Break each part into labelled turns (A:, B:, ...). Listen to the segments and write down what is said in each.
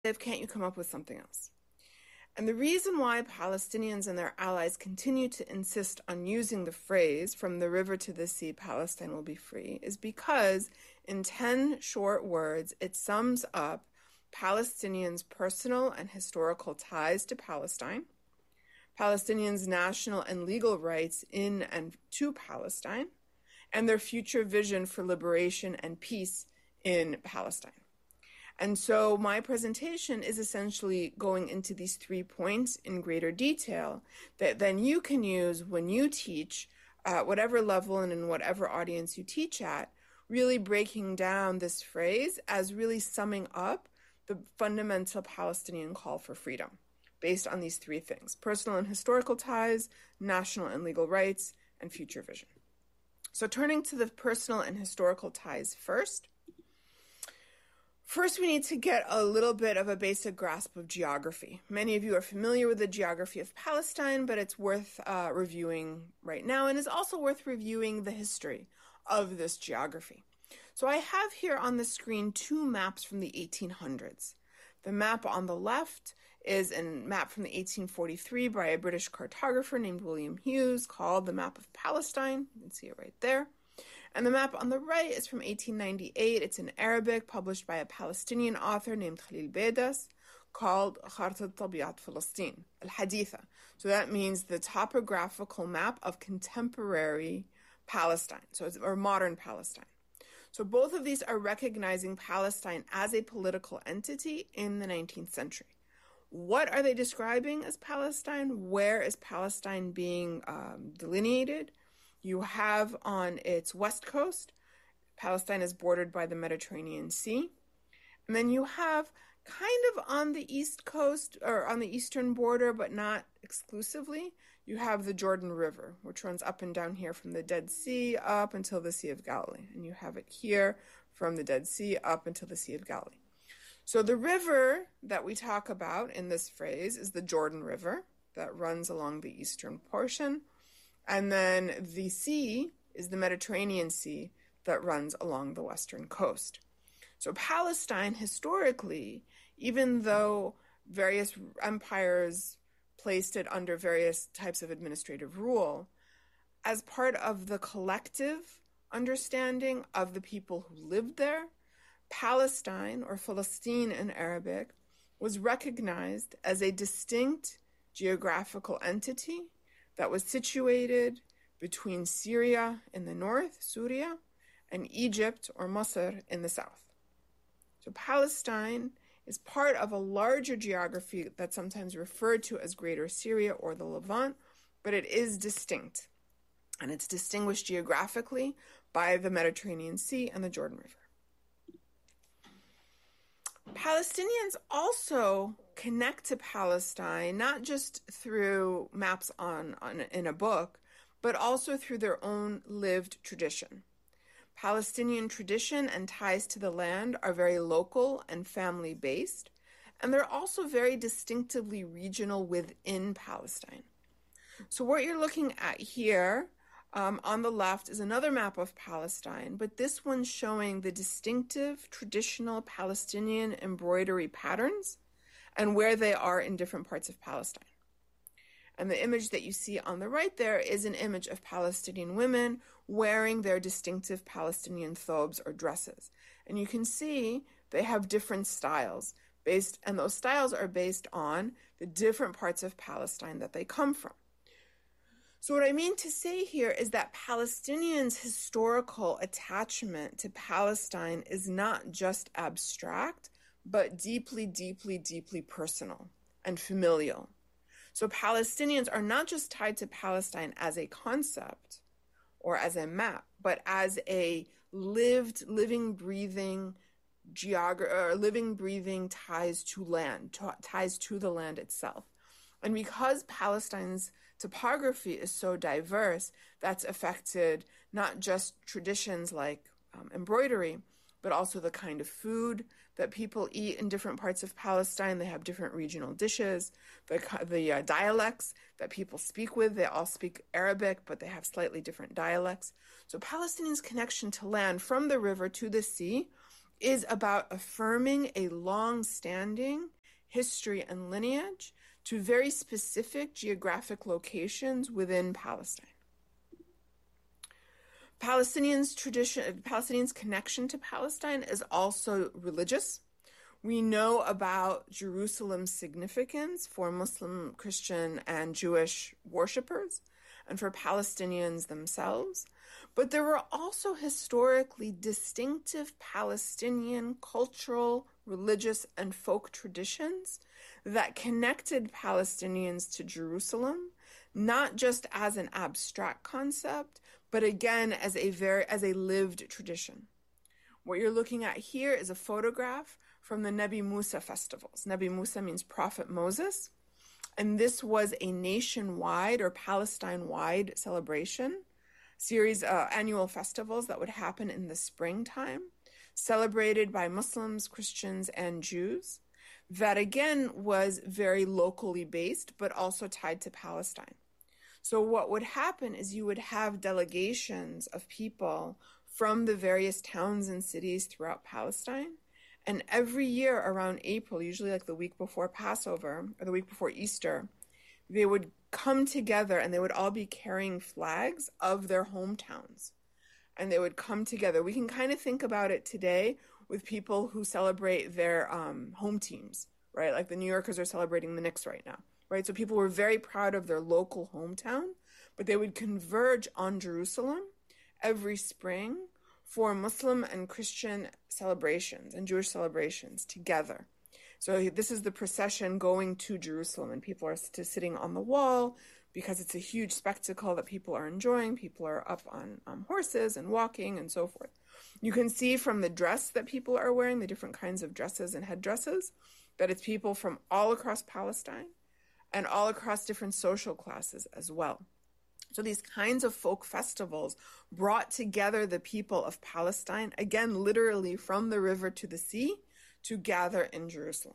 A: can't you come up with something else? And the reason why Palestinians and their allies continue to insist on using the phrase, from the river to the sea, Palestine will be free, is because in 10 short words, it sums up Palestinians' personal and historical ties to Palestine, Palestinians' national and legal rights in and to Palestine, and their future vision for liberation and peace in Palestine. And so my presentation is essentially going into these 3 points in greater detail that then you can use when you teach at whatever level and in whatever audience you teach at, really breaking down this phrase as really summing up the fundamental Palestinian call for freedom based on these 3 things: personal and historical ties, national and legal rights, and future vision. So turning to the personal and historical ties first, we need to get a little bit of a basic grasp of geography. Many of you are familiar with the geography of Palestine, but it's worth reviewing right now, and is also worth reviewing the history of this geography. So I have here on the screen 2 maps from the 1800s. The map on the left is a map from the 1843 by a British cartographer named William Hughes called the Map of Palestine. You can see it right there. And the map on the right is from 1898. It's in Arabic, published by a Palestinian author named Khalil Beidas, called Khartat Tabiat Palestine, Al-Haditha. So that means the topographical map of contemporary Palestine, or modern Palestine. So both of these are recognizing Palestine as a political entity in the 19th century. What are they describing as Palestine? Where is Palestine being delineated? You have on its west coast, Palestine is bordered by the Mediterranean Sea. And then you have kind of on the east coast, or on the eastern border, but not exclusively, you have the Jordan River, which runs up and down here from the Dead Sea up until the Sea of Galilee. And you have it here from the Dead Sea up until the Sea of Galilee. So the river that we talk about in this phrase is the Jordan River that runs along the eastern portion. And then the sea is the Mediterranean Sea that runs along the western coast. So Palestine, historically, even though various empires placed it under various types of administrative rule, as part of the collective understanding of the people who lived there, Palestine, or Palestine in Arabic, was recognized as a distinct geographical entity that was situated between Syria in the north, Syria, and Egypt, or Masr, in the south. So Palestine is part of a larger geography that's sometimes referred to as Greater Syria or the Levant, but it is distinct. And it's distinguished geographically by the Mediterranean Sea and the Jordan River. Palestinians also connect to Palestine not just through maps in a book, but also through their own lived tradition. Palestinian tradition and ties to the land are very local and family-based, and they're also very distinctively regional within Palestine. So what you're looking at here on the left is another map of Palestine, but this one's showing the distinctive traditional Palestinian embroidery patterns and where they are in different parts of Palestine. And the image that you see on the right there is an image of Palestinian women wearing their distinctive Palestinian thobes or dresses. And you can see they have different styles and those styles are based on the different parts of Palestine that they come from. So what I mean to say here is that Palestinians' historical attachment to Palestine is not just abstract, but deeply, deeply, deeply personal and familial. So Palestinians are not just tied to Palestine as a concept or as a map, but as a living, breathing ties to land, ties to the land itself. And because Palestine's topography is so diverse, that's affected not just traditions like embroidery, but also the kind of food that people eat in different parts of Palestine. They have different regional dishes, the dialects that people speak with. They all speak Arabic, but they have slightly different dialects. So Palestinians' connection to land from the river to the sea is about affirming a long-standing history and lineage to very specific geographic locations within Palestine. Palestinians' connection to Palestine is also religious. We know about Jerusalem's significance for Muslim, Christian, and Jewish worshippers, and for Palestinians themselves. But there were also historically distinctive Palestinian cultural, religious, and folk traditions that connected Palestinians to Jerusalem, not just as an abstract concept, but again as a lived tradition. What you're looking at here is a photograph from the Nebi Musa festivals. Nebi Musa means Prophet Moses. And this was a nationwide or Palestine-wide celebration, series of annual festivals that would happen in the springtime, celebrated by Muslims, Christians, and Jews, that again was very locally based, but also tied to Palestine. So what would happen is you would have delegations of people from the various towns and cities throughout Palestine. And every year around April, usually like the week before Passover or the week before Easter, they would come together and they would all be carrying flags of their hometowns. And they would come together. We can kind of think about it today with people who celebrate their home teams, right? Like the New Yorkers are celebrating the Knicks right now, right? So people were very proud of their local hometown, but they would converge on Jerusalem every spring for Muslim and Christian celebrations and Jewish celebrations together. So this is the procession going to Jerusalem, and people are sitting on the wall because it's a huge spectacle that people are enjoying. People are up on horses and walking and so forth. You can see from the dress that people are wearing, the different kinds of dresses and headdresses, that it's people from all across Palestine and all across different social classes as well. So these kinds of folk festivals brought together the people of Palestine, again, literally from the river to the sea, to gather in Jerusalem.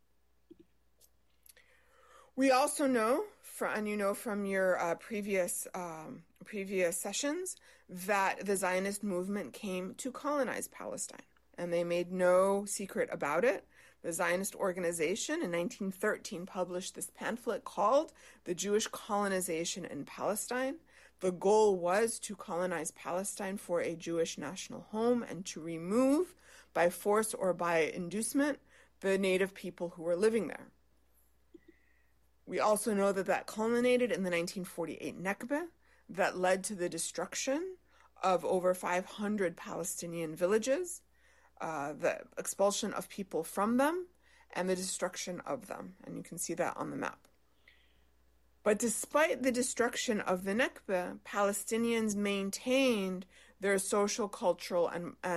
A: We also know, and you know from your previous sessions, that the Zionist movement came to colonize Palestine, and they made no secret about it. The Zionist organization in 1913 published this pamphlet called The Jewish Colonization in Palestine. The goal was to colonize Palestine for a Jewish national home and to remove, by force or by inducement, the native people who were living there. We also know that that culminated in the 1948 Nakba that led to the destruction of over 500 Palestinian villages, the expulsion of people from them, and the destruction of them. And you can see that on the map. But despite the destruction of the Nakba, Palestinians maintained their social, cultural,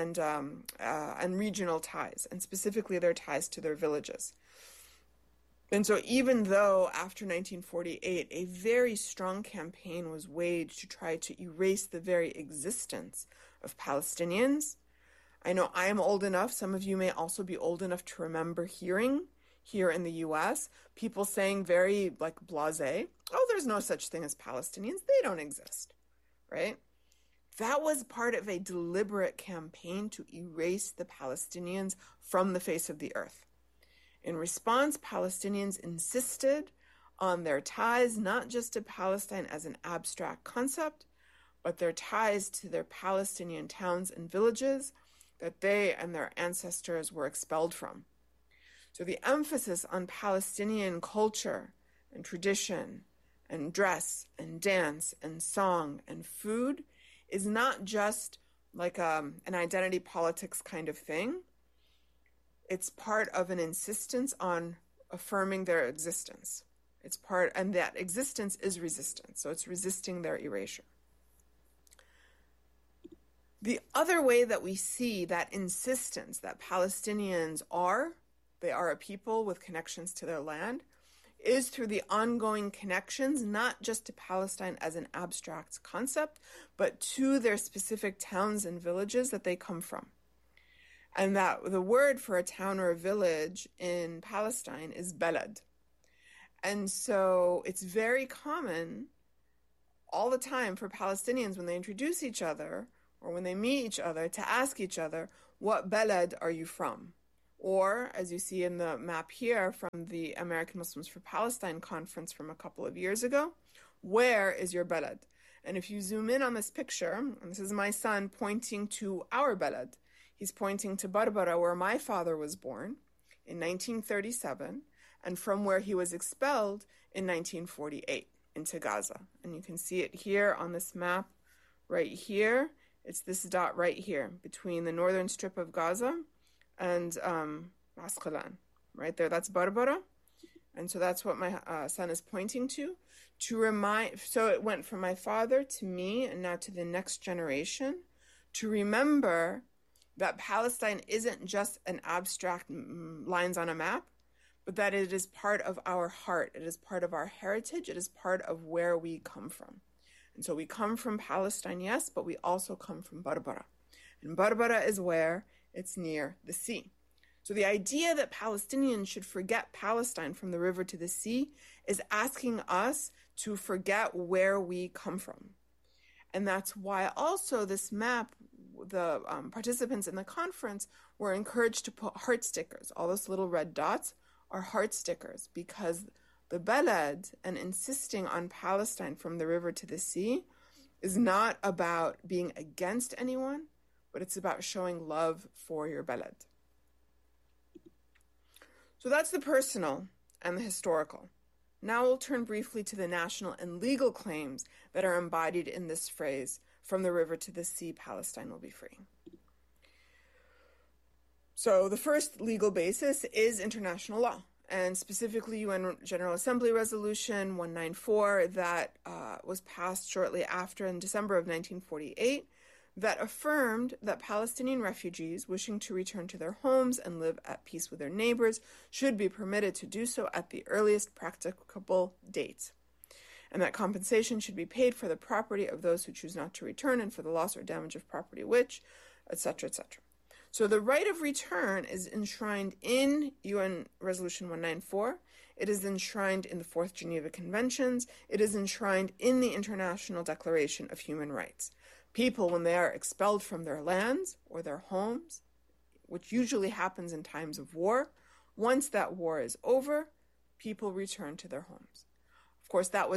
A: and regional ties, and specifically their ties to their villages. And so even though after 1948, a very strong campaign was waged to try to erase the very existence of Palestinians, I know I am old enough, some of you may also be old enough to remember hearing here in the US, people saying very blasé, oh, there's no such thing as Palestinians, they don't exist, right? That was part of a deliberate campaign to erase the Palestinians from the face of the earth. In response, Palestinians insisted on their ties not just to Palestine as an abstract concept, but their ties to their Palestinian towns and villages that they and their ancestors were expelled from. So the emphasis on Palestinian culture and tradition and dress and dance and song and food is not just like an identity politics kind of thing. It's part of an insistence on affirming their existence. And that existence is resistance. So it's resisting their erasure. The other way that we see that insistence that Palestinians they are a people with connections to their land, is through the ongoing connections, not just to Palestine as an abstract concept, but to their specific towns and villages that they come from. And that the word for a town or a village in Palestine is belad. And so it's very common all the time for Palestinians when they introduce each other or when they meet each other to ask each other, what balad are you from? Or, as you see in the map here from the American Muslims for Palestine conference from a couple of years ago, where is your balad? And if you zoom in on this picture, and this is my son pointing to our balad. He's pointing to Barbara, where my father was born in 1937, and from where he was expelled in 1948 into Gaza. And you can see it here on this map right here. It's this dot right here between the northern strip of Gaza and Asqalan. Right there, that's Barbara. And so that's what my son is pointing to remind. So it went from my father to me and now to the next generation to remember that Palestine isn't just an abstract lines on a map, but that it is part of our heart. It is part of our heritage. It is part of where we come from. And so we come from Palestine, yes, but we also come from Barbara. And Barbara is where? It's near the sea. So the idea that Palestinians should forget Palestine from the river to the sea is asking us to forget where we come from. And that's why also this map, the participants in the conference were encouraged to put heart stickers. All those little red dots are heart stickers because the balad and insisting on Palestine from the river to the sea is not about being against anyone, but it's about showing love for your balad. So that's the personal and the historical. Now we'll turn briefly to the national and legal claims that are embodied in this phrase, from the river to the sea, Palestine will be free. So the first legal basis is international law, and specifically UN General Assembly Resolution 194 that was passed shortly after in December of 1948 that affirmed that Palestinian refugees wishing to return to their homes and live at peace with their neighbors should be permitted to do so at the earliest practicable date, and that compensation should be paid for the property of those who choose not to return and for the loss or damage of property which, etc., etc. So the right of return is enshrined in UN Resolution 194. It is enshrined in the Fourth Geneva Conventions. It is enshrined in the International Declaration of Human Rights. People, when they are expelled from their lands or their homes, which usually happens in times of war, once that war is over, people return to their homes. Of course, that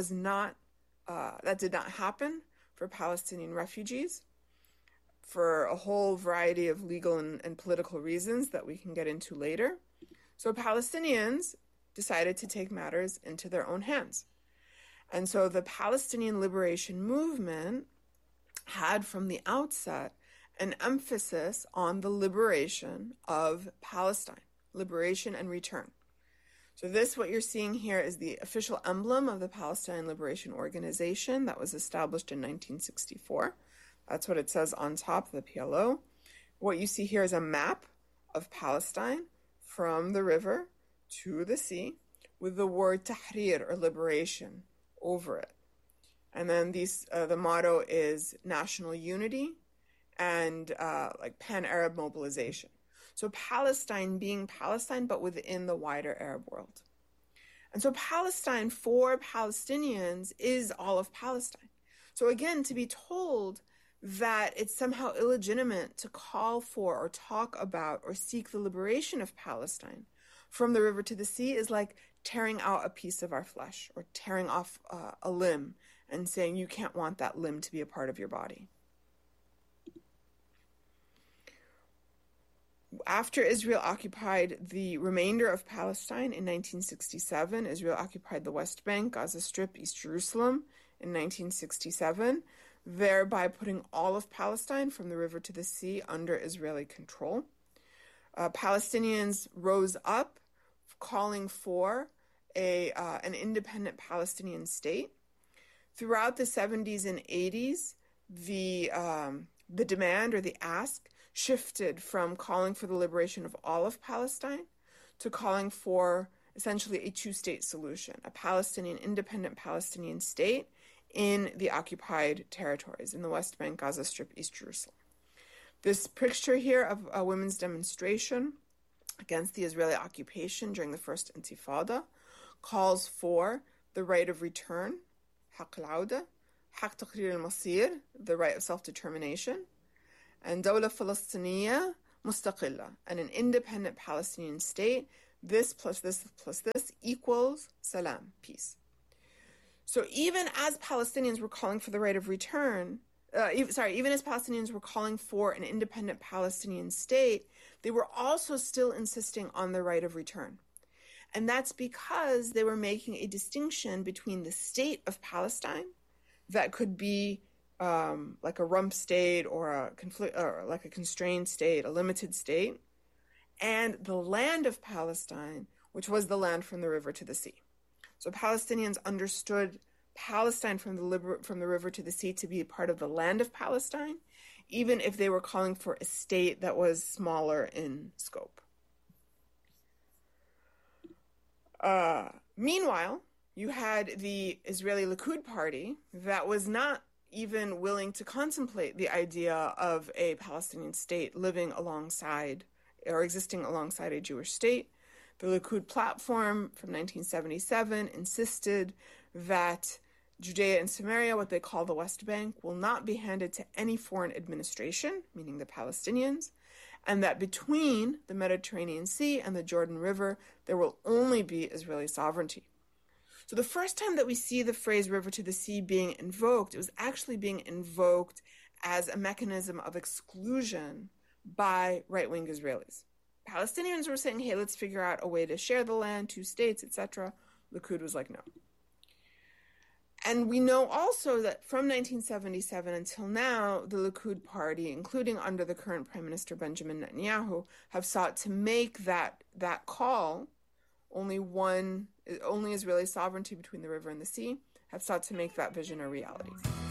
A: did not happen for Palestinian refugees for a whole variety of legal and political reasons that we can get into later. So Palestinians decided to take matters into their own hands. And so the Palestinian Liberation Movement had from the outset an emphasis on the liberation of Palestine, liberation and return. So this, what you're seeing here, is the official emblem of the Palestine Liberation Organization that was established in 1964. That's what it says on top, the PLO. What you see here is a map of Palestine from the river to the sea with the word tahrir, or liberation, over it. And then the motto is national unity and like pan-Arab mobilization. So Palestine being Palestine, but within the wider Arab world. And so Palestine for Palestinians is all of Palestine. So again, to be told that it's somehow illegitimate to call for or talk about or seek the liberation of Palestine from the river to the sea is like tearing out a piece of our flesh or tearing off a limb and saying you can't want that limb to be a part of your body. After Israel occupied the remainder of Palestine in 1967, Israel occupied the West Bank, Gaza Strip, East Jerusalem in 1967, thereby putting all of Palestine from the river to the sea under Israeli control. Palestinians rose up calling for an independent Palestinian state. Throughout the 70s and 80s, the demand or the ask shifted from calling for the liberation of all of Palestine to calling for essentially a two-state solution, a Palestinian, independent Palestinian state in the occupied territories, in the West Bank, Gaza Strip, East Jerusalem. This picture here of a women's demonstration against the Israeli occupation during the First Intifada calls for the right of return, haq al-awda, haq taqrir al-masir, the right of self-determination, and Dawla Palestiniya, مستقلة, and an independent Palestinian state. This plus this plus this equals salam, peace. So even as Palestinians were calling for the right of return, even as Palestinians were calling for an independent Palestinian state, they were also still insisting on the right of return. And that's because they were making a distinction between the state of Palestine, that could be like a rump state or like a constrained state, a limited state, and the land of Palestine, which was the land from the river to the sea. So Palestinians understood Palestine from the river to the sea to be part of the land of Palestine, even if they were calling for a state that was smaller in scope. Meanwhile, you had the Israeli Likud party that was not even willing to contemplate the idea of a Palestinian state living alongside or existing alongside a Jewish state. The Likud platform from 1977 insisted that Judea and Samaria, what they call the West Bank, will not be handed to any foreign administration, meaning the Palestinians, and that between the Mediterranean Sea and the Jordan River, there will only be Israeli sovereignty. So the first time that we see the phrase river to the sea being invoked, it was actually being invoked as a mechanism of exclusion by right-wing Israelis. Palestinians were saying, hey, let's figure out a way to share the land, 2 states, etc. Likud was like, no. And we know also that from 1977 until now, the Likud party, including under the current Prime Minister Benjamin Netanyahu, have sought to make that call, only Israeli sovereignty between the river and the sea, have sought to make that vision a reality.